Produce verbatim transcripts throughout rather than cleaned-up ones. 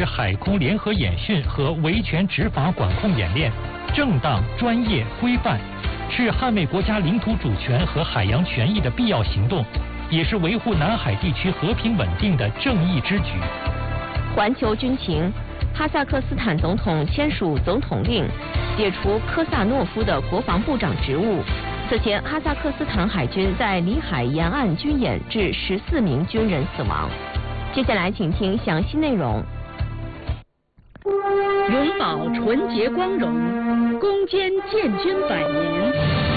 海空联合演训和维权执法管控演练，正当、专业、规范，是捍卫国家领土主权和海洋权益的必要行动，也是维护南海地区和平稳定的正义之举。 环球军情，哈萨克斯坦总统签署总统令，解除科萨诺夫的国防部长职务。此前，哈萨克斯坦海军在里海沿岸军演致十四名军人死亡。接下来，请听详细内容。 永葆纯洁光荣，攻坚建军百年。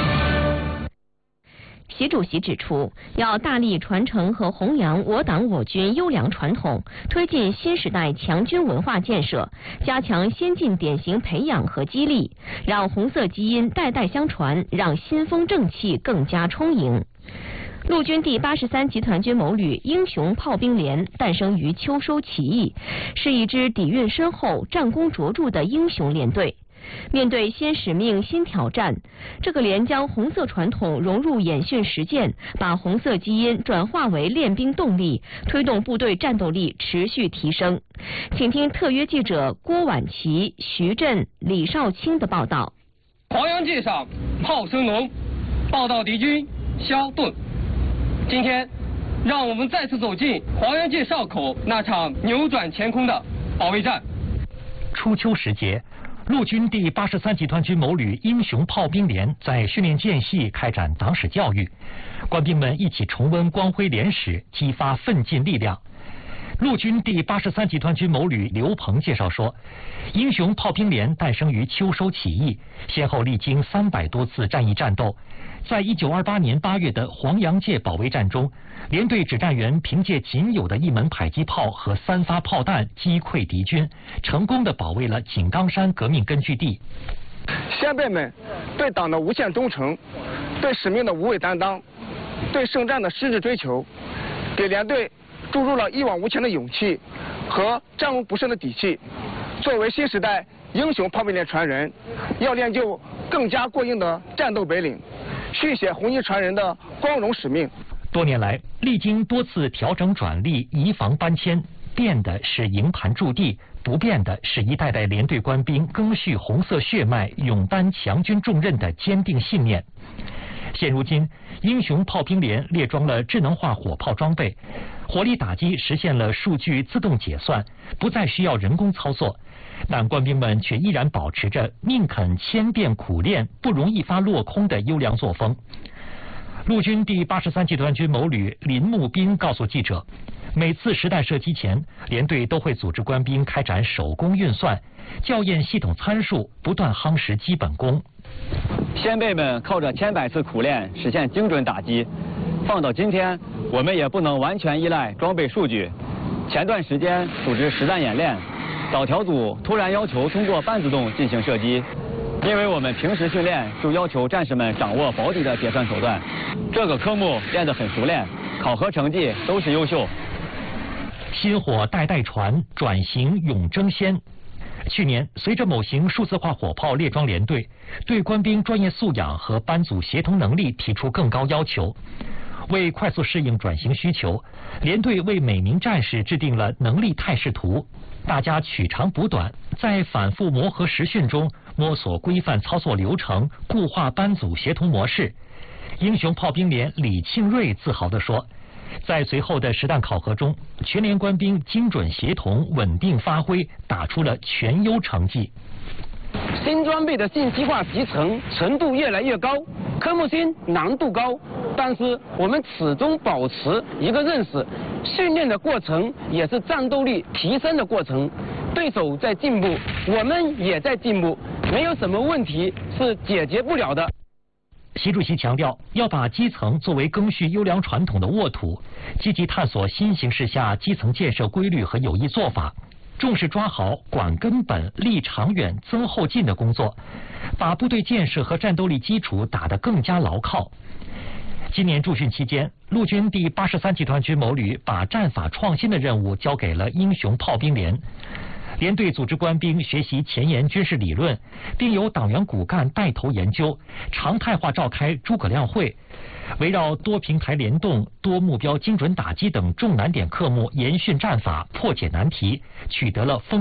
习主席指出，要大力传承和弘扬我党我军优良传统，推进新时代强军文化建设，加强先进典型培养和激励，让红色基因代代相传，让新风正气更加充盈。陆军第八十三集团军某旅英雄炮兵连诞生于秋收起义，是一支底蕴深厚、战功卓著的英雄连队。面对新使命、新挑战，这个连将红色传统融入演训实践，把红色基因转化为练兵动力，推动部队战斗力持续提升。请听特约记者郭婉琪、徐震、李少卿的报道。 黄洋界上炮声隆，报道敌军消遁。今天，让我们再次走进黄洋界哨口那场扭转乾坤的保卫战。 初秋时节，陆军第八十三集团军某旅英雄炮兵连在训练间隙开展党史教育，官兵们一起重温光辉连史，激发奋进力量。陆军第八十三集团军某旅刘鹏介绍说，英雄炮兵连诞生于秋收起义，先后历经三百多次战役战斗。在一九二八年八月的黄洋界保卫战中，连队指战员凭借仅有的一门迫击炮和三发炮弹击溃敌军，成功地保卫了井冈山革命根据地。 先辈们对党的无限忠诚，对使命的无畏担当，对圣战的矢志追求，给连队注入了一往无前的勇气和战无不胜的底气。作为新时代英雄炮兵连传人，要练就更加过硬的战斗本领，续写红衣传人的光荣使命。 多年来，历经多次调整转隶、移防搬迁，变的是营盘驻地，不变的是一代代连队官兵赓续红色血脉、勇担强军重任的坚定信念。现如今，英雄炮兵连列装了智能化火炮装备，火力打击实现了数据自动解算，不再需要人工操作。但官兵们却依然保持着宁肯千变苦练，不容一发落空的优良作风。陆军第八十三集团军某旅林木斌告诉记者，每次实弹射击前，连队都会组织官兵开展手工运算，校验系统参数，不断夯实基本功。 先辈们靠着千百次苦练实现精准打击，放到今天，我们也不能完全依赖装备数据。前段时间组织实战演练，导调组突然要求通过半自动进行射击，因为我们平时训练就要求战士们掌握保底的结算手段，这个科目练得很熟练，考核成绩都是优秀。 薪火代代传，转型永争先。去年，随着某型数字化火炮列装连队，对官兵专业素养和班组协同能力提出更高要求。为快速适应转型需求，连队为每名战士制定了能力态势图，大家取长补短，在反复磨合实训中摸索规范操作流程，固化班组协同模式。英雄炮兵连李庆瑞自豪地说，在随后的实弹考核中，全连官兵精准协同、稳定发挥，打出了全优成绩。 新装备的信息化集成程度越来越高，科目新难度高，但是我们始终保持一个认识，训练的过程也是战斗力提升的过程。对手在进步，我们也在进步，没有什么问题是解决不了的。 习主席强调，要把基层作为赓续优良传统的沃土，积极探索新形势下基层建设规律和有益做法，重视抓好管根本、立长远、增后进的工作，把部队建设和战斗力基础打得更加牢靠。今年驻训期间，陆军第八十三集团军某旅把战法创新的任务交给了英雄炮兵连。连队组织官兵学习前沿军事理论，并由党员骨干带头研究，常态化召开诸葛亮会，围绕多平台联动、多目标精准打击等重难点科目研训战法，破解难题，取得了丰